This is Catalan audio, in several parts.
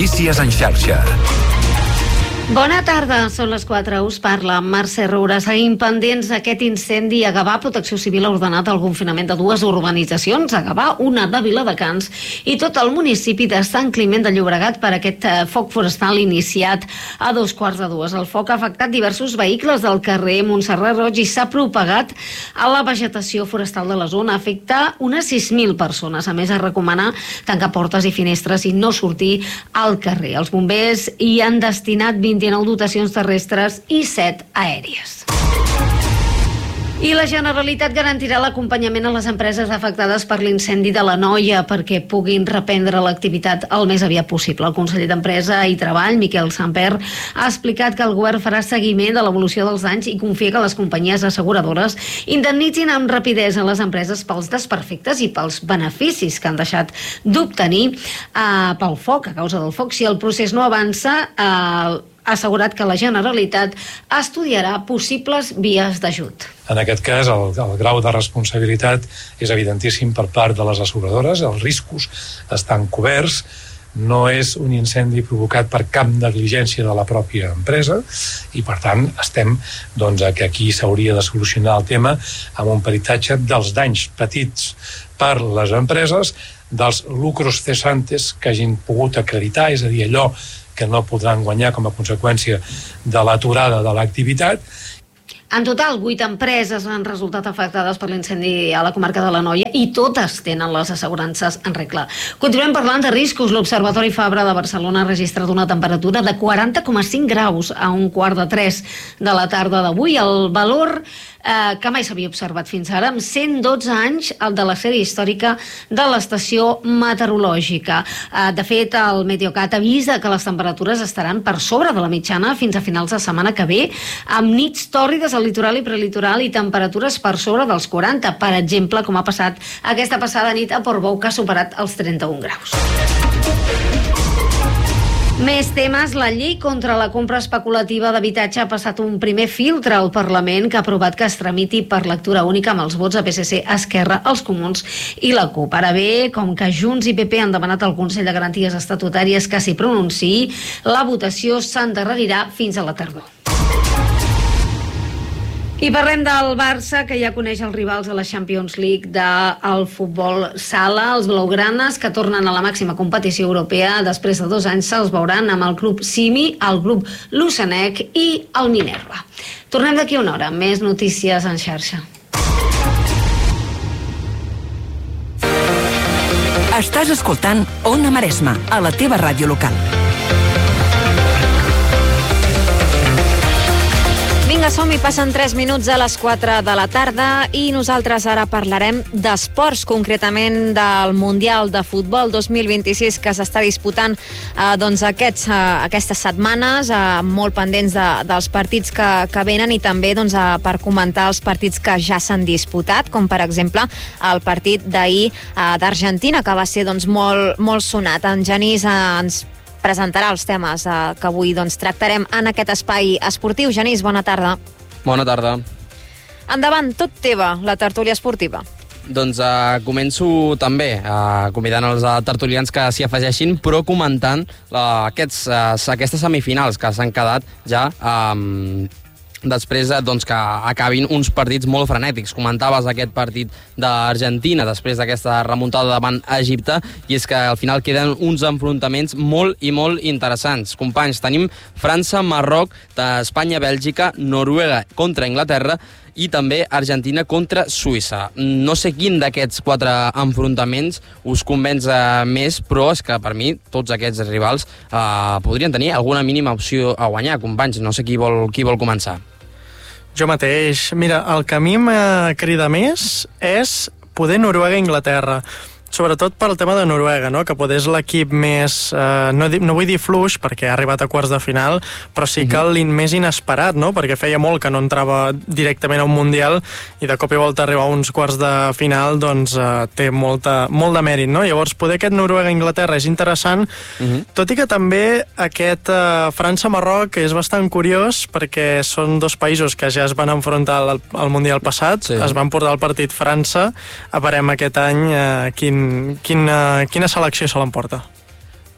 Notícies en xarxa. Bona tarda, són les 4, us parla Mercè Roura. Seguim pendents d'aquest incendi a Gavà. Protecció Civil ha ordenat el confinament de 2 urbanitzacions, a Gavà, una de Viladecans i tot el municipi de Sant Climent de Llobregat per aquest foc forestal iniciat a 2:15. El foc ha afectat diversos vehicles del carrer Montserrat Roig i s'ha propagat a la vegetació forestal de la zona. Afecta unes 6.000 persones. A més, es recomana tancar portes i finestres i no sortir al carrer. Els bombers hi han destinat 29 dotacions terrestres i 7 aèries. I la Generalitat garantirà l'acompanyament a les empreses afectades per l'incendi de l'Anoia perquè puguin reprendre l'activitat el més aviat possible. El conseller d'Empresa i Treball, Miquel Samper, ha explicat que el govern farà seguiment de l'evolució dels danys i confia que les companyies asseguradores indemnitzin amb rapidesa les empreses pels desperfectes i pels beneficis que han deixat d'obtenir pel foc, a causa del foc. Si el procés no avança, ha assegurat que la Generalitat estudiarà possibles vies d'ajut. En aquest cas, el grau de responsabilitat és evidentíssim per part de les asseguradores, els riscos estan coberts, no és un incendi provocat per cap negligència de la pròpia empresa i, per tant, estem que aquí s'hauria de solucionar el tema amb un peritatge dels danys petits per les empreses, dels lucros cesantes que hagin pogut acreditar, és a dir, allò que no podran guanyar com a conseqüència de l'aturada de l'activitat. En total, 8 empreses han resultat afectades per l'incendi a la comarca de l'Anoia i totes tenen les assegurances en regla. Continuem parlant de riscos. L'Observatori Fabra de Barcelona ha registrat una temperatura de 40,5 graus a 2:15 de la tarda d'avui. El valor que mai s'havia observat fins ara, amb 112 anys, el de la sèrie històrica de l'estació meteorològica. De fet, el Meteocat avisa que les temperatures estaran per sobre de la mitjana fins a finals de setmana que ve, amb nits tòrrides al litoral i prelitoral i temperatures per sobre dels 40, per exemple, com ha passat aquesta passada nit a Portbou, que ha superat els 31 graus. Més temes. La llei contra la compra especulativa d'habitatge ha passat un primer filtre al Parlament que ha aprovat que es tramiti per lectura única amb els vots a PSC, Esquerra, els Comuns i la CUP. Ara bé, com que Junts i PP han demanat al Consell de Garanties Estatutàries que s'hi pronunciï, la votació s'endarrerirà fins a la tardor. I parlem del Barça, que ja coneix els rivals a la Champions League del futbol sala. Els blaugranes, que tornen a la màxima competició europea després de 2 anys, se'ls veuran amb el club Simi, el grup Lucenec i el Minerva. Tornem d'aquí una hora. Més notícies en xarxa. Estàs escoltant Ona Maresma, a la teva ràdio local. Vinga, som-hi, passen 3 minuts a les 4 de la tarda i nosaltres ara parlarem d'esports, concretament del Mundial de Futbol 2026 que s'està disputant aquestes setmanes, molt pendents dels partits que venen i també per comentar els partits que ja s'han disputat, com per exemple el partit d'ahir d'Argentina, que va ser molt sonat. En Genís ens presentarà els temes que avui tractarem en aquest espai esportiu. Genís, bona tarda. Bona tarda. Endavant, tot teva, la tertúlia esportiva. Doncs començo també convidant els tertulians que s'hi afegeixin, però comentant aquestes semifinals que s'han quedat ja després que acabin uns partits molt frenètics. Comentaves aquest partit d'Argentina després d'aquesta remuntada davant Egipte, i és que al final queden uns enfrontaments molt i molt interessants. Companys, tenim França, Marroc, Espanya, Bèlgica, Noruega contra Anglaterra i també Argentina contra Suïssa. No sé quin d'aquests 4 enfrontaments us convenç més, però és que per mi tots aquests rivals podrien tenir alguna mínima opció a guanyar. Companys, no sé qui vol començar. Jo mateix. Mira, el que a mi crida més és poder Noruega i Anglaterra. Sobretot pel tema de Noruega, no? Que poder és l'equip més, no vull dir fluix, perquè ha arribat a quarts de final, però sí que més inesperat, no? Perquè feia molt que no entrava directament a un Mundial i de cop i volta arribar a uns quarts de final té molt de mèrit, no? Llavors, poder aquest Noruega-Inglaterra és interessant, tot i que també aquest França-Marroc és bastant curiós, perquè són 2 països que ja es van enfrontar al Mundial passat, es van portar el partit França, a veurem aquest any quina selecció se l'emporta.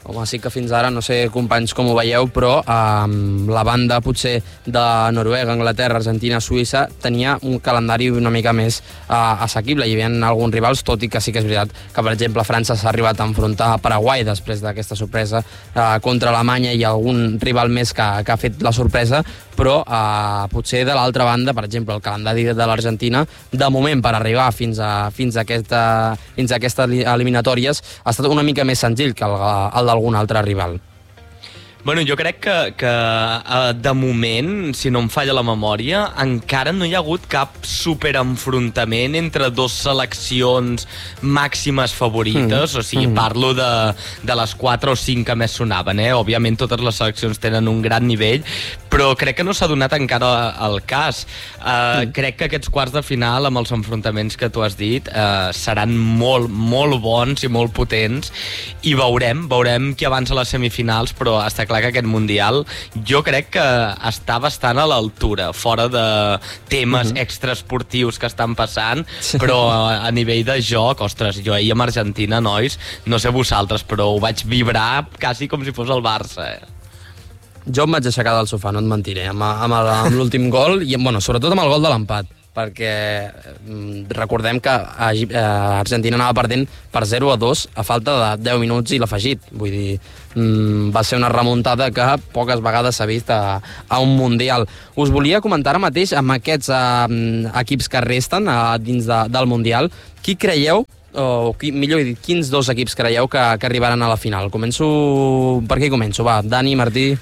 Home, sí que fins ara, no sé, companys, com ho veieu, però la banda, potser, de Noruega, Anglaterra, Argentina, Suïssa, tenia un calendari una mica més assequible. Hi havia alguns rivals, tot i que sí que és veritat que, per exemple, França s'ha arribat a enfrontar a Paraguai després d'aquesta sorpresa contra Alemanya i algun rival més que ha fet la sorpresa, però potser de l'altra banda, per exemple, el calendari de l'Argentina, de moment, per arribar fins a aquestes eliminatòries, ha estat una mica més senzill que el d'algun altre rival. Bueno, jo crec que de moment, si no em falla la memòria, encara no hi ha hagut cap superenfrontament entre dues seleccions màximes favorites, o sigui, parlo de les 4 o 5 que més sonaven, Òbviament totes les seleccions tenen un gran nivell, però crec que no s'ha donat encara el cas. Crec que aquests quarts de final, amb els enfrontaments que tu has dit, seran molt, molt bons i molt potents, i veurem qui avança a les semifinals, però està clar que aquest Mundial jo crec que està bastant a l'altura, fora de temes extraesportius que estan passant, però a nivell de joc, ostres, jo ahir amb Argentina, nois, no sé vosaltres, però ho vaig vibrar quasi com si fos el Barça, Jo em vaig aixecar del sofà, no et mentiré, amb l'últim gol, i sobretot amb el gol de l'empat, perquè recordem que Argentina anava perdent per 0-2 a falta de 10 minuts i l'afegit. Vull dir, va ser una remuntada que poques vegades s'ha vist a un Mundial. Us volia comentar ara mateix amb aquests equips que resten dins del Mundial, qui creieu, o millor dit, quins 2 equips creieu que arribaran a la final? Per qui començo? Va, Dani, Martí...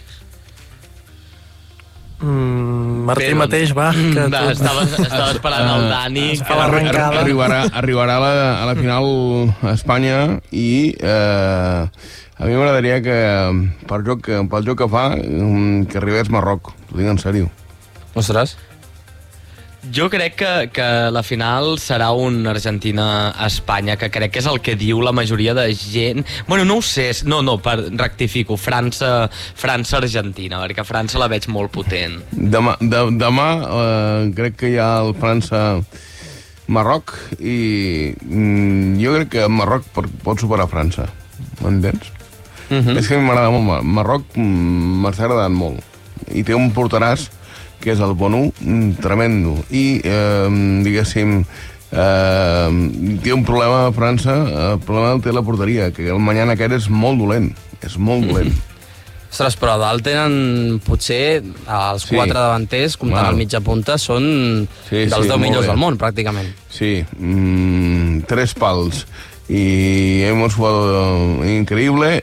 Martí mateix, va. Estava esperant el Dani. Arribarà a la final a Espanya i a mi m'agradaria que pel joc que fa que arribés Marroc, t'ho dic en sèrio. Ostres. Jo crec que la final serà un Argentina-Espanya, que crec que és el que diu la majoria de gent. Bueno, no ho sé, rectifico, França-Argentina, perquè França la veig molt potent. Demà crec que hi ha el França-Marroc i jo crec que Marroc pot superar França, m'entens? És que a mi m'agrada molt Marroc, m'està agradant molt, i té un porteràs que és el Bonu, tremendo, i diguéssim té un problema a França, el problema el té la porteria, que el Mañana aquest és molt dolent. Ostres, però dalt tenen potser els 4 davanters, comptant el mitja punta, són dels 10 millors del món, pràcticament. Sí, 3 pals y hemos jugado increïble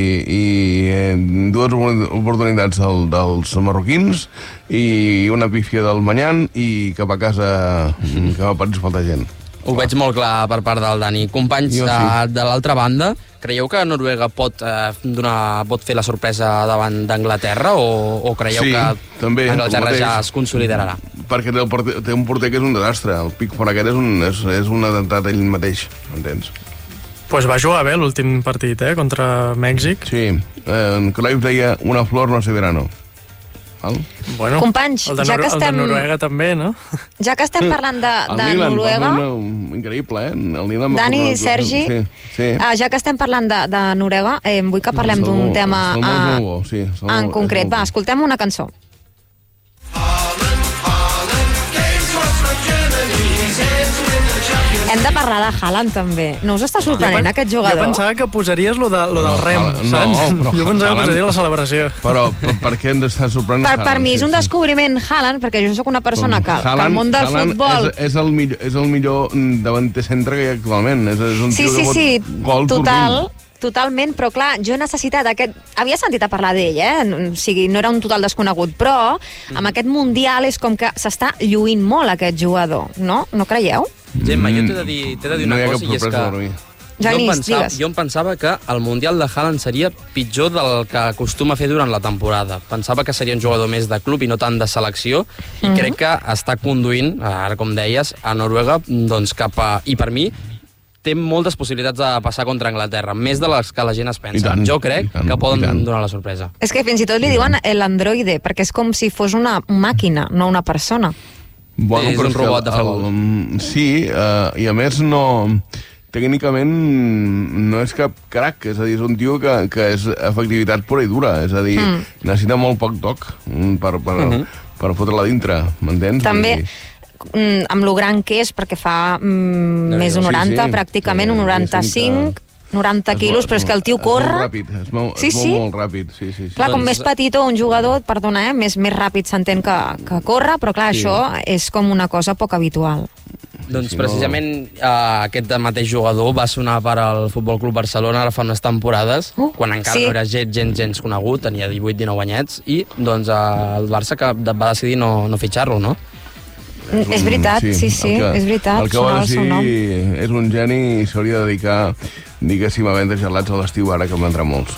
i 2 oportunitats dels marroquins i una pífia del Manyan i cap a casa que a París falta gent. Ho veig molt clar per part del Dani. Companys, de l'altra banda, creieu que Noruega pot fer la sorpresa davant d'Anglaterra o creieu que Anglaterra ja es consolidarà? Perquè té un porter que és un desastre. El Pickford aquest és un atemptat ell mateix, m'entens? Pues va jugar bé l'últim partit, contra Mèxic. Sí, Cruyff deia una flor no sé verano. Bueno, companys, el de Noruega també, no? Ja que estem parlant de Noruega... Increïble, Dani, Sergi, ja que estem parlant de Noruega, vull que parlem d'un tema en concret. Va, escoltem una cançó. Hem de parlar de Haaland, també. No us està sorprenent, aquest jugador? Jo pensava que posaries lo del rem, saps? Jo pensava que posaries la celebració. Però per què hem d'estar sorprenent Haaland? Per mi és un descobriment Haaland, perquè jo sóc una persona que al món del futbol... És el millor davanter centre que hi ha actualment. És un tio que pot gol totalment, però clar, jo he necessitat aquest... Havia sentit a parlar d'ell, o sigui, no era un total desconegut, però amb aquest Mundial és com que s'està lluint molt aquest jugador, no? No creieu? Gemma, jo t'he de dir una cosa, i és que jo em pensava que el Mundial de Haaland seria pitjor del que acostuma a fer durant la temporada. Pensava que seria un jugador més de club i no tant de selecció, i crec que està conduint, ara com deies, a Noruega doncs cap a... I per mi té moltes possibilitats de passar contra Anglaterra, més de les que la gent es pensa. Jo crec que poden donar la sorpresa. És que fins i tot li diuen l'androide, perquè és com si fos una màquina, no una persona. És un robot de futbol. Sí, i a més no... tècnicament no és cap crac, és a dir, és un tio que és efectivitat pura i dura, és a dir, necessita molt poc toc per fotre-la dintre, m'entens? També, amb lo gran que és, perquè fa més d'un 90, pràcticament un 95, 90 quilos, però és que el tio corre... Es mou molt ràpid, sí. Clar, com més petitó un jugador, perdona, més ràpid s'entén que corre, però clar, això és com una cosa poc habitual. Doncs precisament aquest mateix jugador va sonar per al Futbol Club Barcelona ara fa unes temporades, quan encara no era gens conegut, tenia 18-19 anyets, i doncs el Barça va decidir no fitxar-lo, no? És veritat, sí, és veritat. El que va decidir és un geni i s'hauria de dedicar, diguéssim, a vendre gelats a l'estiu, ara que en vendrà molts.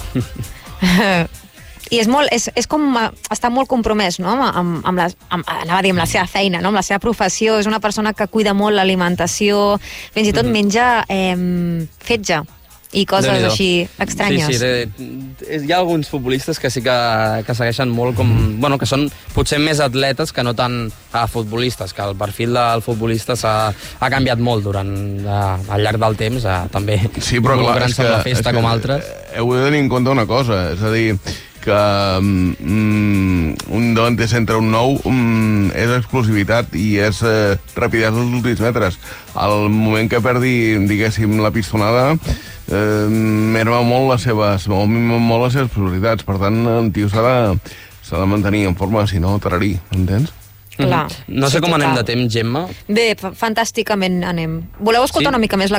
I és com està molt compromès, no? amb la seva feina, no? Amb la seva professió. És una persona que cuida molt l'alimentació, fins i tot menja fetge i coses així estranyes. Sí, hi ha alguns futbolistes que sí que segueixen molt com... Bueno, que són potser més atletes que no tant futbolistes, que el perfil del futbolista ha canviat molt durant al llarg del temps, també. Sí, però clar, és que, festa com altres. Heu de tenir en compte una cosa, és a dir, que un davanter centre, un nou, és explosivitat i és rapidesa als últims metres. Al moment que perdi, diguéssim, la pistonada, merma molt les seves possibilitats. Per tant, el tio s'ha de mantenir en forma, si no, tararí, entens? Clar. No sé com anem de temps, Gemma. Bé, fantàsticament anem. Voleu escoltar una mica més la